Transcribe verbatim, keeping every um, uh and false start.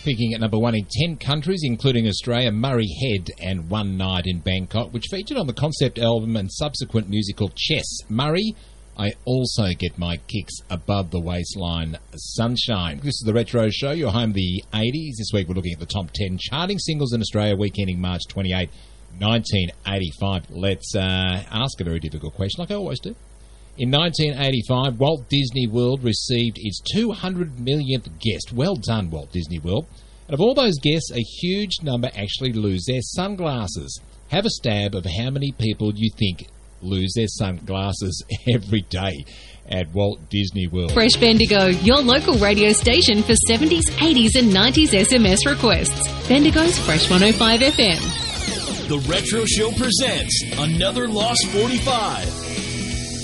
Peaking at number one in ten countries, including Australia, Murray Head and One Night in Bangkok, which featured on the concept album and subsequent musical Chess. Murray, I also get my kicks above the waistline, Sunshine. This is the Retro Show, your home of the eighties. This week we're looking at the top ten charting singles in Australia, week ending March twenty-eighth, nineteen eighty-five. Let's uh, ask a very difficult question, like I always do. In nineteen eighty-five, Walt Disney World received its two hundred millionth guest. Well done, Walt Disney World. And of all those guests, a huge number actually lose their sunglasses. Have a stab of how many people you think lose their sunglasses every day at Walt Disney World. Fresh Bendigo, your local radio station for seventies, eighties and nineties S M S requests. Bendigo's Fresh one oh five F M. The Retro Show presents another Lost forty-five.